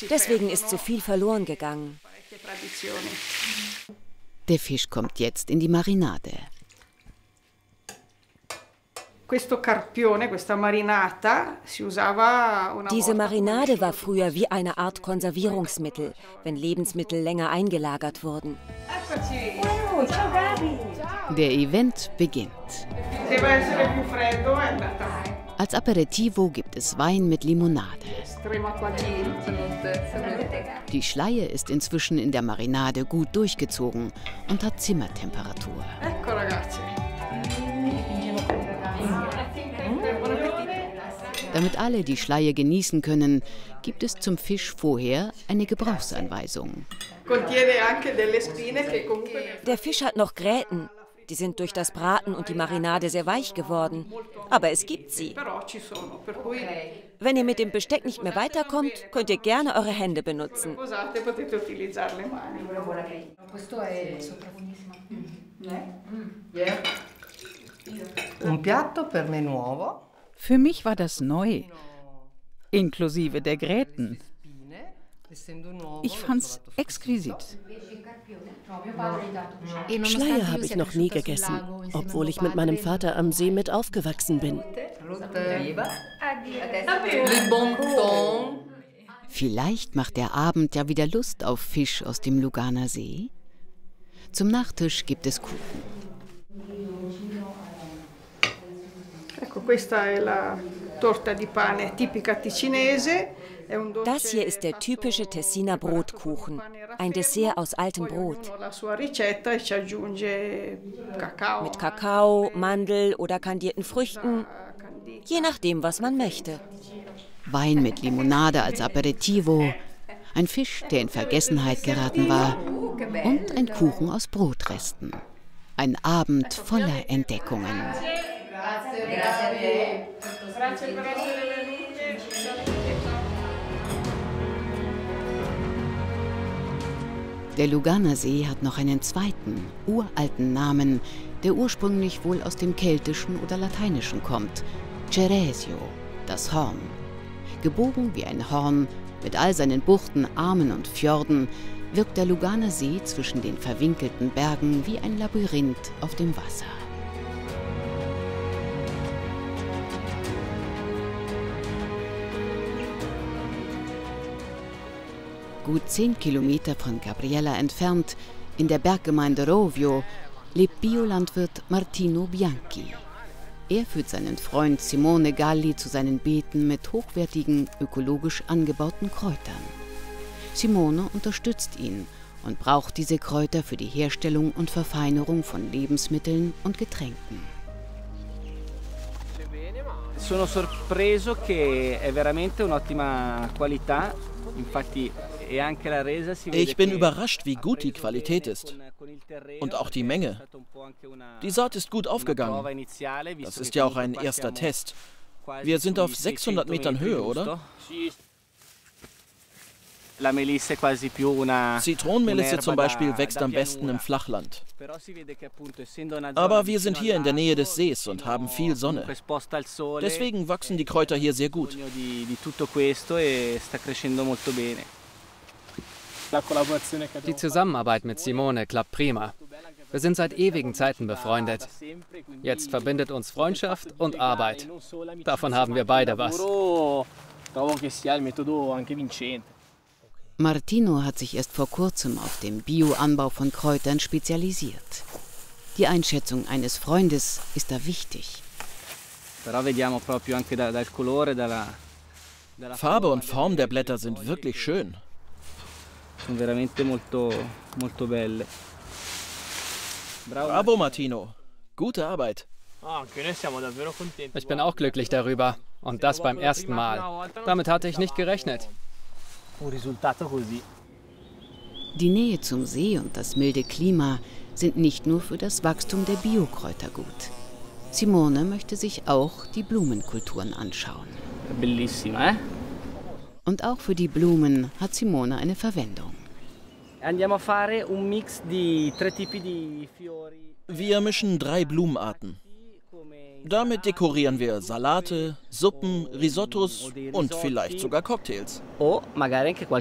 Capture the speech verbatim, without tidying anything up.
Deswegen ist so viel verloren gegangen. Der Fisch kommt jetzt in die Marinade. Diese Marinade war früher wie eine Art Konservierungsmittel, wenn Lebensmittel länger eingelagert wurden. Der Event beginnt. Als Aperitivo gibt es Wein mit Limonade. Die Schleie ist inzwischen in der Marinade gut durchgezogen und hat Zimmertemperatur. Damit alle die Schleie genießen können, gibt es zum Fisch vorher eine Gebrauchsanweisung. Der Fisch hat noch Gräten. Die sind durch das Braten und die Marinade sehr weich geworden. Aber es gibt sie. Wenn ihr mit dem Besteck nicht mehr weiterkommt, könnt ihr gerne eure Hände benutzen. Für mich war das neu, inklusive der Gräten. Ich fand's exquisit. Schleie habe ich noch nie gegessen, obwohl ich mit meinem Vater am See mit aufgewachsen bin. Vielleicht macht der Abend ja wieder Lust auf Fisch aus dem Luganer See. Zum Nachtisch gibt es Kuchen. Das hier ist der typische Tessiner Brotkuchen, ein Dessert aus altem Brot. Mit Kakao, Mandel oder kandierten Früchten, je nachdem, was man möchte. Wein mit Limonade als Aperitivo, ein Fisch, der in Vergessenheit geraten war, und ein Kuchen aus Brotresten. Ein Abend voller Entdeckungen. Der Luganer See hat noch einen zweiten, uralten Namen, der ursprünglich wohl aus dem Keltischen oder Lateinischen kommt. Ceresio, das Horn. Gebogen wie ein Horn, mit all seinen Buchten, Armen und Fjorden, wirkt der Luganer See zwischen den verwinkelten Bergen wie ein Labyrinth auf dem Wasser. Gut zehn Kilometer von Gabriella entfernt, in der Berggemeinde Rovio, lebt Biolandwirt Martino Bianchi. Er führt seinen Freund Simone Galli zu seinen Beeten mit hochwertigen, ökologisch angebauten Kräutern. Simone unterstützt ihn und braucht diese Kräuter für die Herstellung und Verfeinerung von Lebensmitteln und Getränken. Sono sorpreso che è veramente un'ottima qualità. Ich bin überrascht, wie gut die Qualität ist. Und auch die Menge. Die Saat ist gut aufgegangen. Das ist ja auch ein erster Test. Wir sind auf sechshundert Metern Höhe, oder? Zitronenmelisse zum Beispiel wächst am besten im Flachland. Aber wir sind hier in der Nähe des Sees und haben viel Sonne. Deswegen wachsen die Kräuter hier sehr gut. Die Zusammenarbeit mit Simone klappt prima. Wir sind seit ewigen Zeiten befreundet. Jetzt verbindet uns Freundschaft und Arbeit. Davon haben wir beide was. Martino hat sich erst vor kurzem auf den Bioanbau von Kräutern spezialisiert. Die Einschätzung eines Freundes ist da wichtig. Farbe und Form der Blätter sind wirklich schön. Bravo, Martino. Gute Arbeit. Ich bin auch glücklich darüber. Und das beim ersten Mal. Damit hatte ich nicht gerechnet. Die Nähe zum See und das milde Klima sind nicht nur für das Wachstum der Biokräuter gut. Simone möchte sich auch die Blumenkulturen anschauen. Und auch für die Blumen hat Simone eine Verwendung. Wir mischen drei Blumenarten. Damit dekorieren wir Salate, Suppen, Risottos und vielleicht sogar Cocktails.